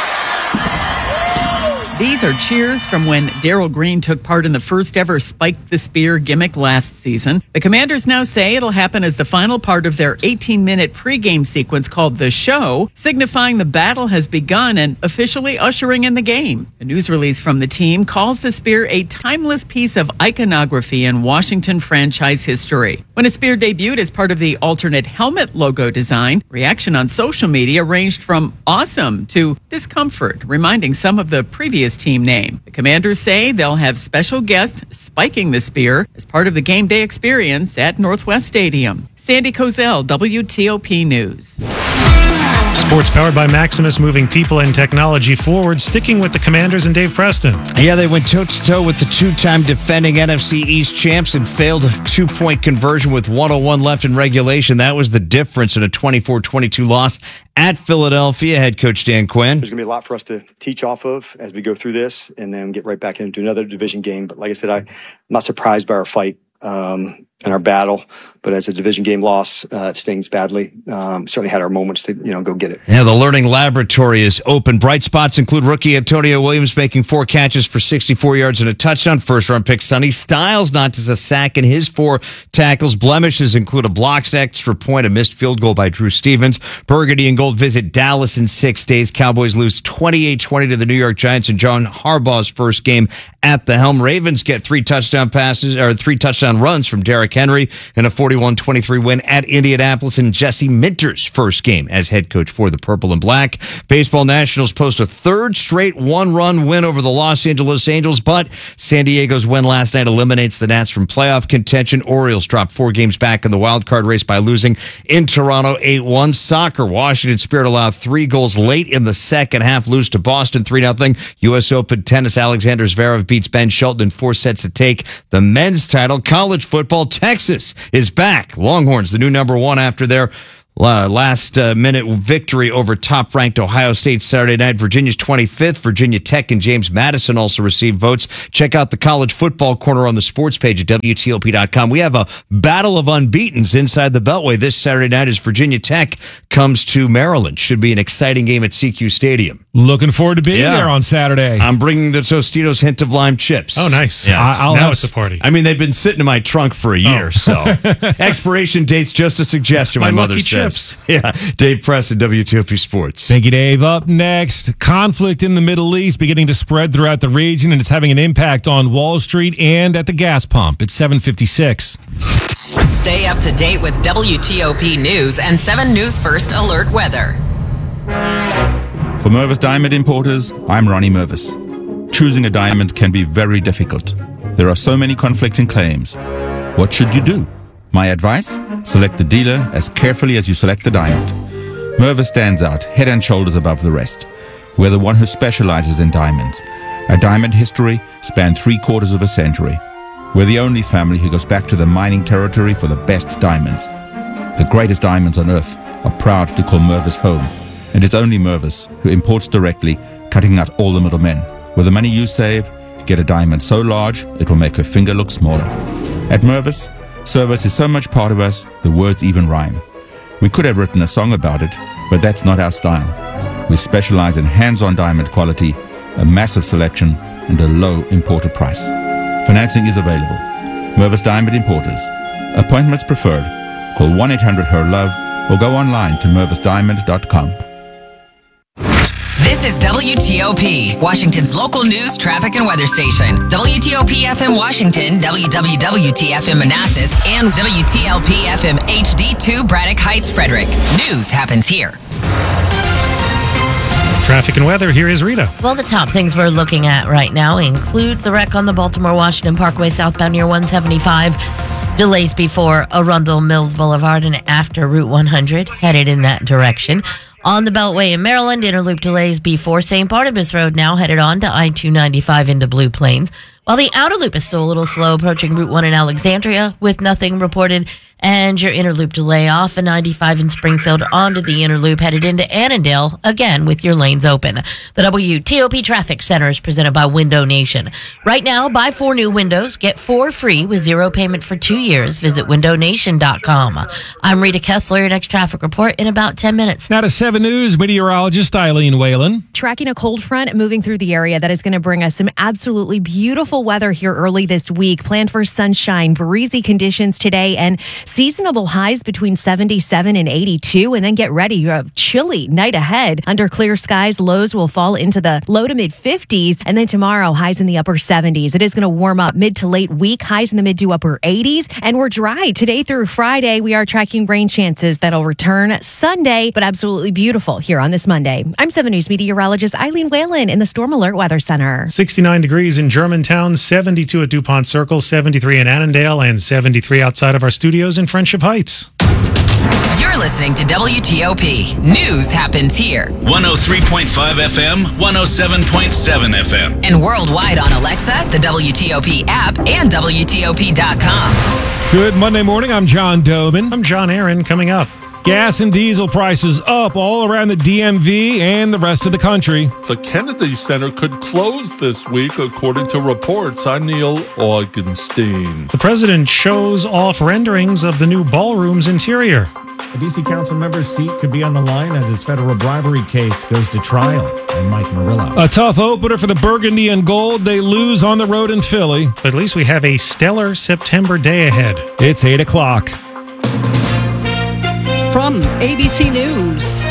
These are cheers from when Darrell Green took part in the first ever Spike the Spear gimmick last season. The Commanders now say it'll happen as the final part of their eighteen-minute pregame sequence called The Show, signifying the battle has begun and officially ushering in the game. A news release from the team calls the spear a timeless piece of iconography in Washington franchise history. When a spear debuted as part of the alternate helmet logo design, reaction on social media ranged from awesome to discomfort, reminding some of the previous team name. The Commanders say they'll have special guests spiking the spear as part of the game day experience at Northwest Stadium. Sandy Kozel, W T O P News. Sports powered by Maximus, moving people and technology forward, sticking with the Commanders and Dave Preston. Yeah, they went toe-to-toe with the two-time defending N F C East champs and failed a two-point conversion with one oh one left in regulation. That was the difference in a twenty-four twenty-two loss at Philadelphia. Head coach Dan Quinn. There's going to be a lot for us to teach off of as we go through this and then get right back into another division game. But like I said, I'm not surprised by our fight um, and our battle. But as a division game loss, uh, it stings badly. Um, certainly had our moments to, you know, go get it. Yeah, the learning laboratory is open. Bright spots include rookie Antonio Williams making four catches for sixty-four yards and a touchdown. First-round pick Sonny Styles not just a sack in his four tackles. Blemishes include a blocked extra point, a missed field goal by Drew Stevens. Burgundy and Gold visit Dallas in six days. Cowboys lose twenty-eight twenty to the New York Giants in John Harbaugh's first game at the helm. Ravens get three touchdown passes or three touchdown runs from Derrick Henry in a forty-one twenty-three win at Indianapolis in Jesse Minter's first game as head coach for the Purple and Black. Baseball Nationals post a third straight one-run win over the Los Angeles Angels, but San Diego's win last night eliminates the Nats from playoff contention. Orioles dropped four games back in the wild card race by losing in Toronto eight one. Soccer, Washington Spirit allowed three goals late in the second half, lose to Boston three nothing. U S Open tennis, Alexander Zverev beats Ben Shelton in four sets to take the men's title. College football, Texas is back. Longhorns, the new number one after their uh, last uh, minute victory over top-ranked Ohio State Saturday night. Virginia's twenty-fifth. Virginia Tech and James Madison also received votes. Check out the college football corner on the sports page at W T O P dot com. We have a battle of unbeatens inside the Beltway this Saturday night as Virginia Tech comes to Maryland. Should be an exciting game at C Q Stadium. Looking forward to being Yeah. there on Saturday. I'm bringing the Tostitos hint of lime chips. Oh, nice. Yeah, I- I'll now have- it's a party. I mean, they've been sitting in my trunk for a year, Oh. so. Expiration date's just a suggestion, my, My mother lucky says. chips. Yeah, Dave Preston, W T O P Sports. Thank you, Dave. Up next, conflict in the Middle East beginning to spread throughout the region, and it's having an impact on Wall Street and at the gas pump. It's seven fifty-six. Stay up to date with W T O P News and seven News First Alert Weather. For Mervis Diamond Importers, I'm Ronnie Mervis. Choosing a diamond can be very difficult. There are so many conflicting claims. What should you do? My advice? Select the dealer as carefully as you select the diamond. Mervis stands out head and shoulders above the rest. We're the one who specializes in diamonds. Our diamond history spanned three quarters of a century. We're the only family who goes back to the mining territory for the best diamonds. The greatest diamonds on earth are proud to call Mervis home. And it's only Mervis who imports directly, cutting out all the middlemen. With the money you save, get a diamond so large it will make her finger look smaller. At Mervis, service is so much part of us, the words even rhyme. We could have written a song about it, but that's not our style. We specialize in hands-on diamond quality, a massive selection, and a low importer price. Financing is available. Mervis Diamond Importers. Appointments preferred. Call one eight hundred H E R LOVE or go online to mervis diamond dot com. This is W T O P, Washington's local news, traffic, and weather station. W T O P F M Washington, W W W T F M Manassas, and W T L P F M H D two Braddock Heights, Frederick. News happens here. Traffic and weather, here is Rita. Well, the top things we're looking at right now include the wreck on the Baltimore-Washington Parkway southbound near one seventy-five. Delays before Arundel Mills Boulevard and after Route one hundred, headed in that direction. On the Beltway in Maryland, interloop delays before Saint Barnabas Road, now headed on to I two ninety-five into Blue Plains. While the outer loop is still a little slow approaching Route one in Alexandria with nothing reported. And your inner loop delay off of ninety-five in Springfield onto the inner loop headed into Annandale, again with your lanes open. The W T O P Traffic Center is presented by Window Nation. Right now, buy four new windows, get four free with zero payment for two years. Visit window nation dot com. I'm Rita Kessler, your next traffic report in about ten minutes. Now to seven News, meteorologist Eileen Whalen. Tracking a cold front moving through the area that is going to bring us some absolutely beautiful weather here early this week. Plan for sunshine, breezy conditions today, and seasonable highs between seventy-seven and eighty-two. And then get ready. You have a chilly night ahead. Under clear skies, lows will fall into the low to mid fifties. And then tomorrow, highs in the upper seventies. It is going to warm up mid to late week, highs in the mid to upper eighties. And we're dry today through Friday. We are tracking rain chances that'll return Sunday, but absolutely beautiful here on this Monday. I'm seven News meteorologist Eileen Whalen in the Storm Alert Weather Center. sixty-nine degrees in Germantown, seventy-two at DuPont Circle, seventy-three in Annandale, and seventy-three outside of our studios in Friendship Heights. You're listening to W T O P. News happens here. one oh three point five F M, one oh seven point seven F M. And worldwide on Alexa, the W T O P app, and W T O P dot com. Good Monday morning. I'm John Dobin. I'm John Aaron. Coming up. Gas and diesel prices up all around the D M V and the rest of the country. The Kennedy Center could close this week, according to reports. I'm Neil Augenstein. The president shows off renderings of the new ballroom's interior. A D C council member's seat could be on the line as his federal bribery case goes to trial. And Mike Murillo. A tough opener for the Burgundy and Gold. They lose on the road in Philly. But at least we have a stellar September day ahead. It's eight o'clock. From A B C News,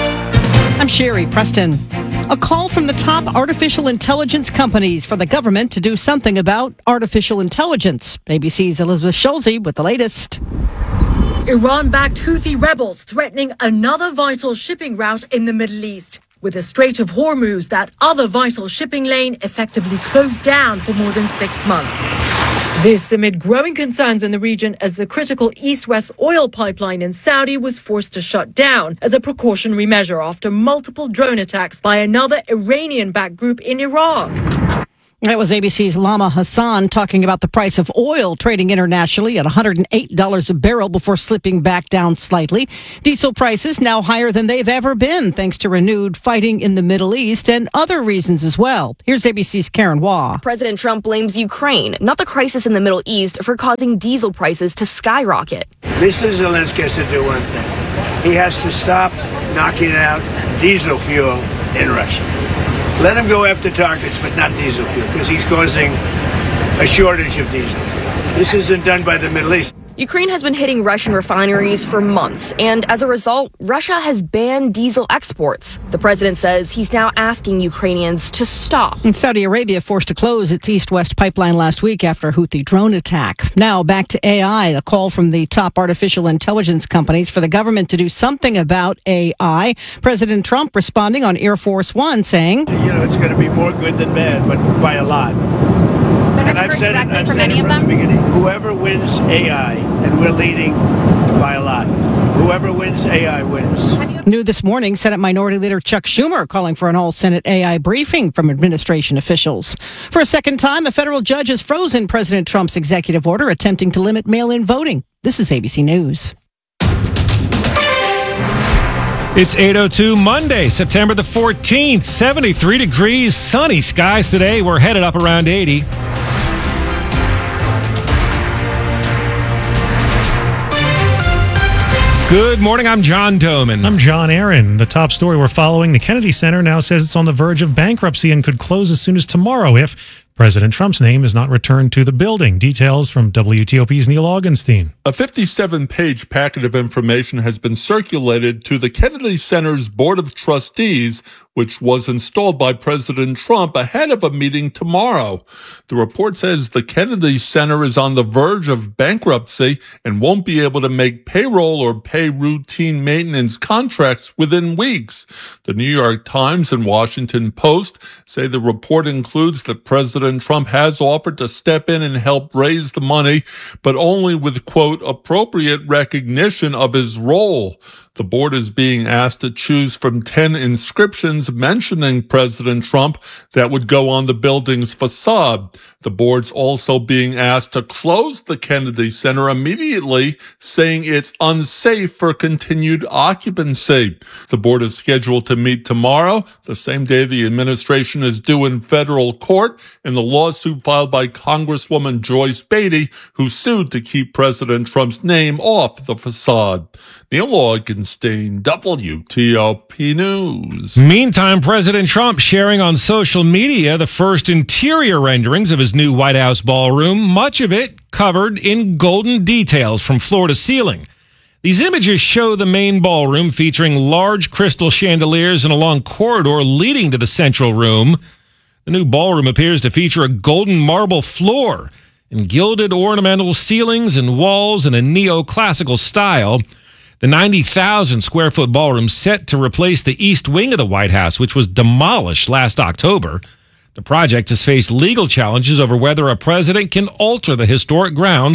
I'm Sherry Preston. A call from the top artificial intelligence companies for the government to do something about artificial intelligence. A B C's Elizabeth Schulze with the latest. Iran-backed Houthi rebels threatening another vital shipping route in the Middle East, with the Strait of Hormuz, that other vital shipping lane, effectively closed down for more than six months. This amid growing concerns in the region as the critical east-west oil pipeline in Saudi was forced to shut down as a precautionary measure after multiple drone attacks by another Iranian-backed group in Iraq. That was A B C's Lama Hassan talking about the price of oil trading internationally at one hundred eight dollars a barrel before slipping back down slightly. Diesel prices now higher than they've ever been, thanks to renewed fighting in the Middle East and other reasons as well. Here's A B C's Karen Waugh. President Trump blames Ukraine, not the crisis in the Middle East, for causing diesel prices to skyrocket. Mister Zelensky has to do one thing. He has to stop knocking out diesel fuel in Russia. Let him go after targets, but not diesel fuel, because he's causing a shortage of diesel fuel. This isn't done by the Middle East. Ukraine has been hitting Russian refineries for months, and as a result, Russia has banned diesel exports. The president says he's now asking Ukrainians to stop. And Saudi Arabia forced to close its east-west pipeline last week after a Houthi drone attack. Now back to A I, the call from the top artificial intelligence companies for the government to do something about A I. President Trump responding on Air Force One saying, You know, it's going to be more good than bad, but by a lot. And I've said it, I've said it from the beginning. Whoever wins A I, and we're leading by a lot, whoever wins A I wins. New this morning, Senate Minority Leader Chuck Schumer calling for an all-Senate A I briefing from administration officials. For a second time, a federal judge has frozen President Trump's executive order attempting to limit mail-in voting. This is A B C News. It's eight oh two Monday, September the fourteenth, seventy-three degrees, sunny skies today. We're headed up around eighty. Good morning, I'm John Doman. I'm John Aaron. The top story we're following, the Kennedy Center now says it's on the verge of bankruptcy and could close as soon as tomorrow if President Trump's name is not returned to the building. Details from W T O P's Neil Augenstein. A fifty-seven page packet of information has been circulated to the Kennedy Center's Board of Trustees, which was installed by President Trump ahead of a meeting tomorrow. The report says the Kennedy Center is on the verge of bankruptcy and won't be able to make payroll or pay routine maintenance contracts within weeks. The New York Times and Washington Post say the report includes that President Trump has offered to step in and help raise the money, but only with, quote, appropriate recognition of his role. The board is being asked to choose from ten inscriptions mentioning President Trump that would go on the building's facade. The board's also being asked to close the Kennedy Center immediately, saying it's unsafe for continued occupancy. The board is scheduled to meet tomorrow, the same day the administration is due in federal court in the lawsuit filed by Congresswoman Joyce Beatty, who sued to keep President Trump's name off the facade. Neil Augenstein, W T O P News. Meantime, President Trump sharing on social media the first interior renderings of his new White House ballroom, much of it covered in golden details from floor to ceiling. These images show the main ballroom featuring large crystal chandeliers and a long corridor leading to the central room. The new ballroom appears to feature a golden marble floor and gilded ornamental ceilings and walls in a neoclassical style. The ninety thousand square foot ballroom set to replace the east wing of the White House, which was demolished last October. The project has faced legal challenges over whether a president can alter the historic grounds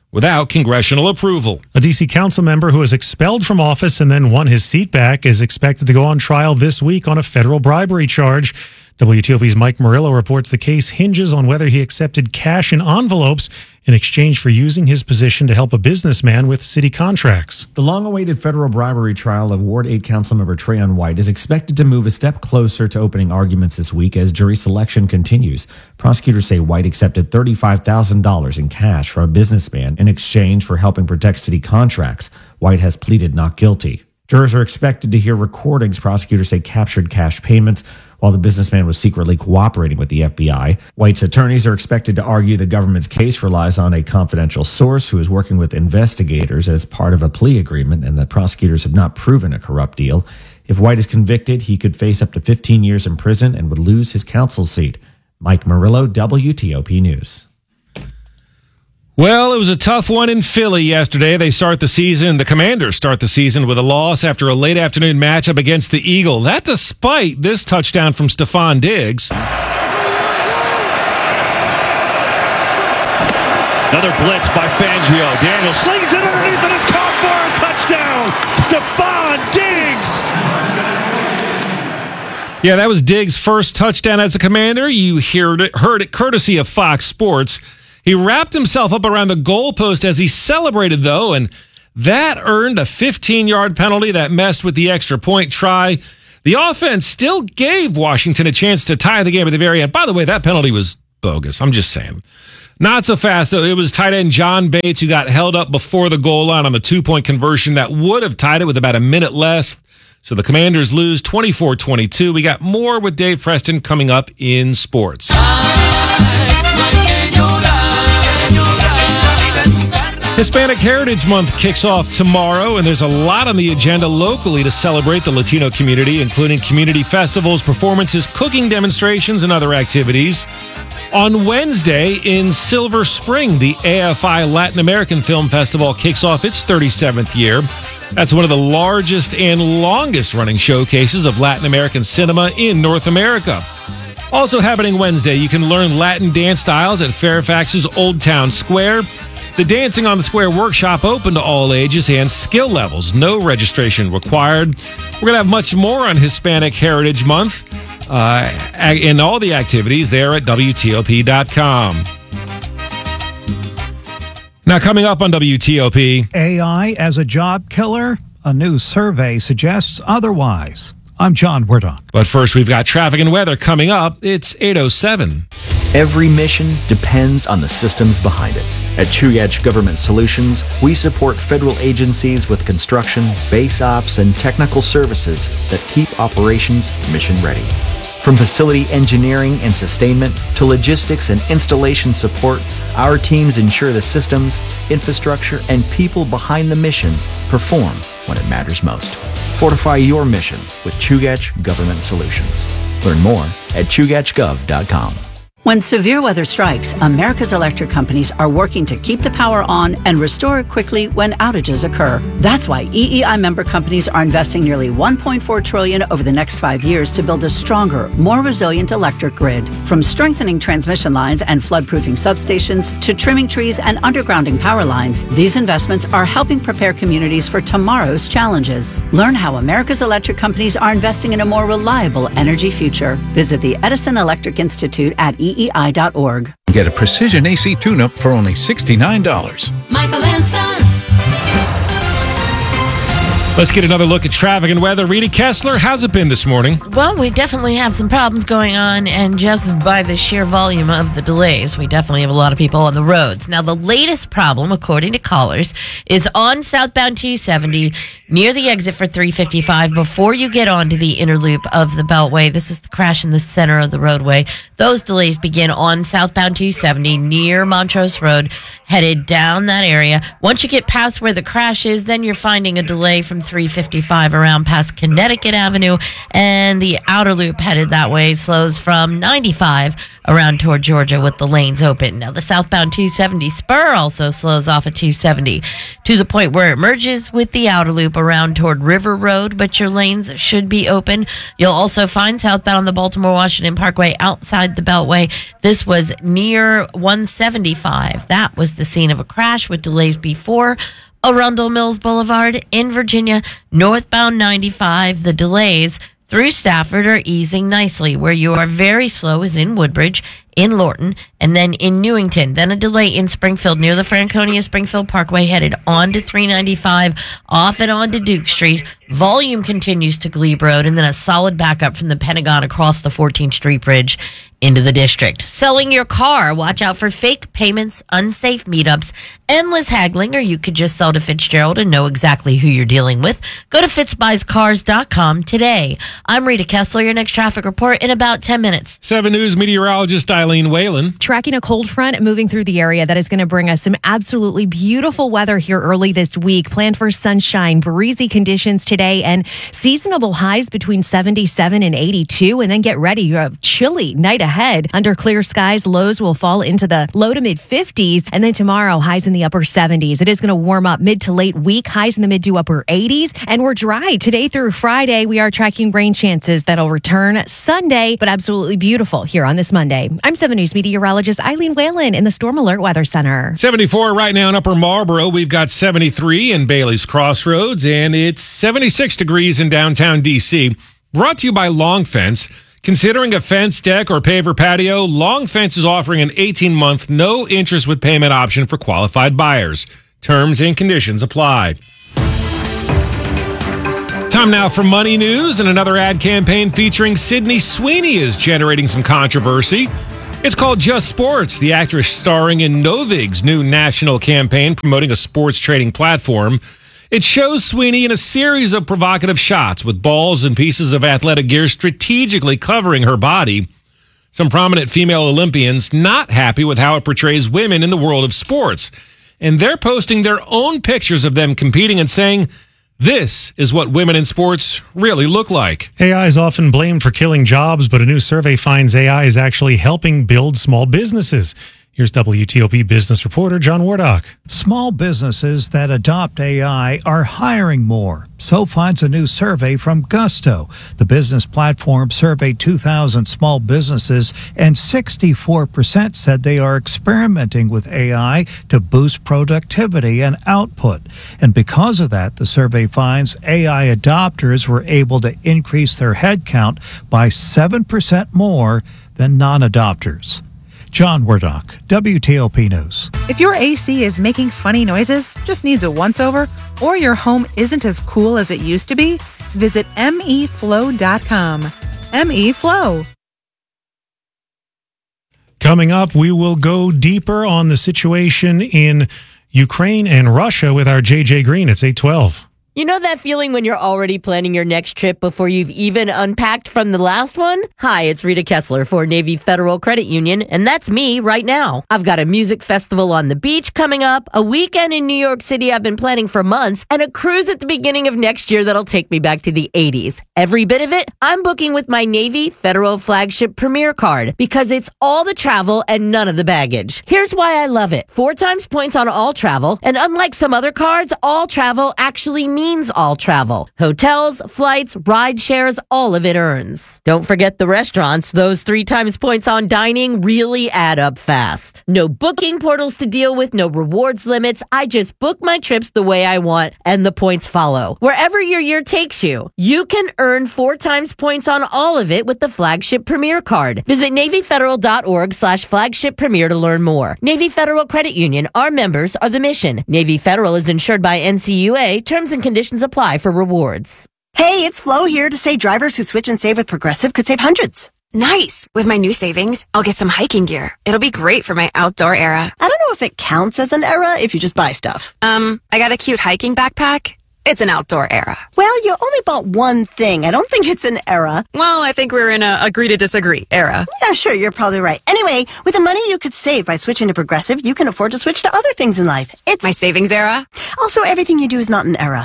without congressional approval. A D C council member who was expelled from office and then won his seat back is expected to go on trial this week on a federal bribery charge. W T O P's Mike Murillo reports the case hinges on whether he accepted cash in envelopes in exchange for using his position to help a businessman with city contracts. The long-awaited federal bribery trial of Ward eight Councilmember Trayon White is expected to move a step closer to opening arguments this week as jury selection continues. Prosecutors say White accepted thirty-five thousand dollars in cash from a businessman in exchange for helping protect city contracts. White has pleaded not guilty. Jurors are expected to hear recordings prosecutors say captured cash payments while the businessman was secretly cooperating with the F B I. White's attorneys are expected to argue the government's case relies on a confidential source who is working with investigators as part of a plea agreement and that prosecutors have not proven a corrupt deal. If White is convicted, he could face up to fifteen years in prison and would lose his council seat. Mike Murillo, W T O P News. Well, it was a tough one in Philly yesterday. They start the season, the Commanders start the season with a loss after a late afternoon matchup against the Eagle. That despite this touchdown from Stephon Diggs. Another blitz by Fangio. Daniel slings it underneath and it's caught for a touchdown. Stephon Diggs. Yeah, that was Diggs' first touchdown as a Commander. You heard it, heard it courtesy of Fox Sports. He wrapped himself up around the goalpost as he celebrated, though, and that earned a fifteen-yard penalty that messed with the extra point try. The offense still gave Washington a chance to tie the game at the very end. By the way, that penalty was bogus. I'm just saying. Not so fast, though. It was tight end John Bates who got held up before the goal line on the two-point conversion that would have tied it with about a minute left. So the Commanders lose twenty-four twenty-two. We got more with Dave Preston coming up in sports. Hispanic Heritage Month kicks off tomorrow, and there's a lot on the agenda locally to celebrate the Latino community, including community festivals, performances, cooking demonstrations, and other activities. On Wednesday in Silver Spring, the A F I Latin American Film Festival kicks off its thirty-seventh year. That's one of the largest and longest-running showcases of Latin American cinema in North America. Also happening Wednesday, you can learn Latin dance styles at Fairfax's Old Town Square. The Dancing on the Square workshop open to all ages and skill levels. No registration required. We're going to have much more on Hispanic Heritage Month uh, and all the activities there at W T O P dot com. Now, coming up on W T O P. A I as a job killer? A new survey suggests otherwise. I'm John Werdock. But first, we've got traffic and weather coming up. It's eight oh seven. Every mission depends on the systems behind it. At Chugach Government Solutions, we support federal agencies with construction, base ops, and technical services that keep operations mission ready. From facility engineering and sustainment to logistics and installation support, our teams ensure the systems, infrastructure, and people behind the mission perform when it matters most. Fortify your mission with Chugach Government Solutions. Learn more at chugach gov dot com. When severe weather strikes, America's electric companies are working to keep the power on and restore it quickly when outages occur. That's why E E I member companies are investing nearly one point four trillion dollars over the next five years to build a stronger, more resilient electric grid. From strengthening transmission lines and flood-proofing substations to trimming trees and undergrounding power lines, these investments are helping prepare communities for tomorrow's challenges. Learn how America's electric companies are investing in a more reliable energy future. Visit the Edison Electric Institute at E E I dot org. Get a precision A C tune-up for only sixty-nine dollars. Michael and Son. Let's get another look at traffic and weather. Rita Kessler, how's it been this morning? Well, we definitely have some problems going on, and just by the sheer volume of the delays, we definitely have a lot of people on the roads. Now, the latest problem, according to callers, is on southbound two seventy near the exit for three fifty-five before you get onto the inner loop of the Beltway. This is the crash in the center of the roadway. Those delays begin on southbound two seventy near Montrose Road, headed down that area. Once you get past where the crash is, then you're finding a delay from three fifty-five around past Connecticut Avenue, and the outer loop headed that way slows from ninety-five around toward Georgia with the lanes open. Now, the southbound two seventy spur also slows off at two seventy to the point where it merges with the outer loop around toward River Road, but your lanes should be open. You'll also find southbound on the Baltimore-Washington Parkway outside the Beltway. This was near one seventy-five. That was the scene of a crash with delays before Arundel Mills Boulevard in Virginia. Northbound ninety-five, the delays through Stafford are easing nicely. Where you are very slow is in Woodbridge, in Lorton, and then in Newington. Then a delay in Springfield near the Franconia Springfield Parkway headed on to three ninety-five, off and on to Duke Street. Volume continues to Glebe Road, and then a solid backup from the Pentagon across the fourteenth Street Bridge into the district. Selling your car, watch out for fake payments, unsafe meetups, endless haggling, or you could just sell to Fitzgerald and know exactly who you're dealing with. Go to fitz buys cars dot com today. I'm Rita Kessler, your next traffic report in about ten minutes. seven News meteorologist Eileen Whalen. Tracking a cold front moving through the area that is going to bring us some absolutely beautiful weather here early this week. Plan for sunshine, breezy conditions today, and seasonable highs between seventy-seven and eighty-two. And then get ready. You have chilly night ahead. Under clear skies, lows will fall into the low to mid fifties. And then tomorrow, highs in the upper seventies. It is going to warm up mid to late week, highs in the mid to upper eighties. And we're dry today through Friday. We are tracking rain chances that'll return Sunday, but absolutely beautiful here on this Monday. I'm seven News meteorologist Eileen Whalen in the Storm Alert Weather Center. seventy-four right now in Upper Marlboro. We've got seventy-three in Bailey's Crossroads, and it's seventy-six degrees in downtown D C. Brought to you by Long Fence. Considering a fence, deck, or paver patio, Long Fence is offering an eighteen-month no interest with payment option for qualified buyers. Terms and conditions apply. Time now for Money News, and another ad campaign featuring Sydney Sweeney is generating some controversy. It's called Just Sports, the actress starring in Novig's new national campaign promoting a sports trading platform. It shows Sweeney in a series of provocative shots with balls and pieces of athletic gear strategically covering her body. Some prominent female Olympians not happy with how it portrays women in the world of sports. And they're posting their own pictures of them competing and saying, this is what women in sports really look like. A I is often blamed for killing jobs, but a new survey finds A I is actually helping build small businesses. Here's W T O P business reporter John Wardock. Small businesses that adopt A I are hiring more. So finds a new survey from Gusto. The business platform surveyed two thousand small businesses, and sixty-four percent said they are experimenting with A I to boost productivity and output. And because of that, the survey finds A I adopters were able to increase their headcount by seven percent more than non-adopters. John Wardock, W T O P News. If your A C is making funny noises, just needs a once-over, or your home isn't as cool as it used to be, visit M E flow dot com. M E Flow. Coming up, we will go deeper on the situation in Ukraine and Russia with our J J Green. It's eight twelve. You know that feeling when you're already planning your next trip before you've even unpacked from the last one? Hi, it's Rita Kessler for Navy Federal Credit Union, and that's me right now. I've got a music festival on the beach coming up, a weekend in New York City I've been planning for months, and a cruise at the beginning of next year that'll take me back to the eighties. Every bit of it, I'm booking with my Navy Federal Flagship Premier card because it's all the travel and none of the baggage. Here's why I love it. Four times points on all travel, and unlike some other cards, all travel actually means means all travel. Hotels, flights, ride shares, all of it earns. Don't forget the restaurants. Those three times points on dining really add up fast. No booking portals to deal with, no rewards limits. I just book my trips the way I want, and the points follow. Wherever your year takes you, you can earn four times points on all of it with the Flagship Premier card. Visit NavyFederal.org slash Flagship Premier to learn more. Navy Federal Credit Union. Our members are the mission. Navy Federal is insured by N C U A. Terms and conditions apply for rewards. Hey, it's Flo here to say drivers who switch and save with Progressive could save hundreds. Nice. With my new savings, I'll get some hiking gear. It'll be great for my outdoor era. I don't know if it counts as an era if you just buy stuff. Um, I got a cute hiking backpack. It's an outdoor era. Well, you only bought one thing. I don't think it's an era. Well, I think we're in a agree to disagree era. Yeah, sure, you're probably right. Anyway, with the money you could save by switching to Progressive, you can afford to switch to other things in life. It's my savings era. Also, everything you do is not an era.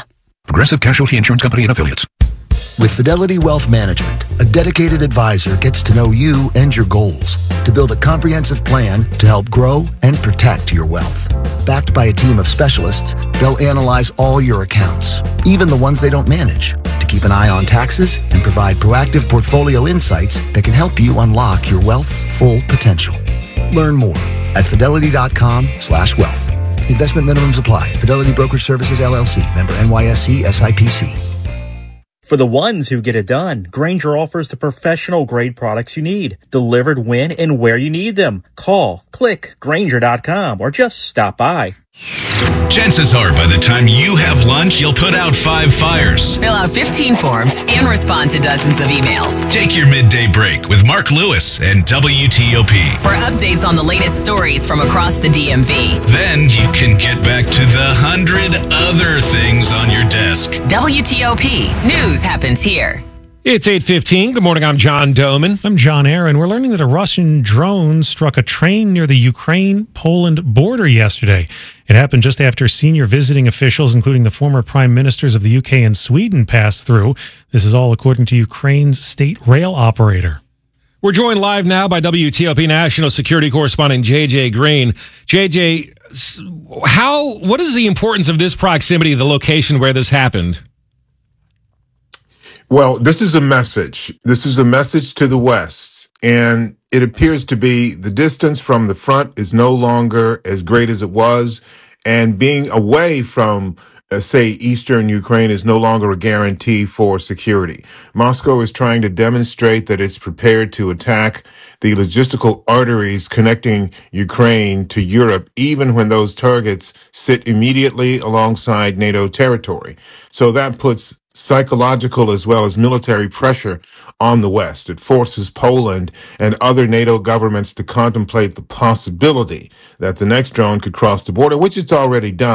Progressive Casualty Insurance Company and Affiliates. With Fidelity Wealth Management, a dedicated advisor gets to know you and your goals to build a comprehensive plan to help grow and protect your wealth. Backed by a team of specialists, they'll analyze all your accounts, even the ones they don't manage, to keep an eye on taxes and provide proactive portfolio insights that can help you unlock your wealth's full potential. Learn more at fidelity.com slash wealth. Investment minimums apply. Fidelity Brokerage Services, L L C. Member N Y S E S I P C. For the ones who get it done, Grainger offers the professional grade products you need, delivered when and where you need them. Call, click, Grainger dot com, or just stop by. Chances are by the time you have lunch, you'll put out five fires. Fill out fifteen forms and respond to dozens of emails. Take your midday break with Mark Lewis and W T O P. For updates on the latest stories from across the D M V. Then you can get back to the hundred other things on your desk. W T O P. News happens here. It's eight fifteen. Good morning. I'm John Doman. I'm John Aaron. We're learning that a Russian drone struck a train near the Ukraine-Poland border yesterday. It happened just after senior visiting officials, including the former prime ministers of the U K and Sweden, passed through. This is all according to Ukraine's state rail operator. We're joined live now by W T O P national security correspondent J J Green. J J, how? What is the importance of this proximity, the location where this happened? Well, this is a message. This is a message to the West. And it appears to be the distance from the front is no longer as great as it was. And being away from, uh, say, eastern Ukraine is no longer a guarantee for security. Moscow is trying to demonstrate that it's prepared to attack the logistical arteries connecting Ukraine to Europe, even when those targets sit immediately alongside NATO territory. So that puts psychological as well as military pressure on the West. It forces Poland and other NATO governments to contemplate the possibility that the next drone could cross the border, which it's already done.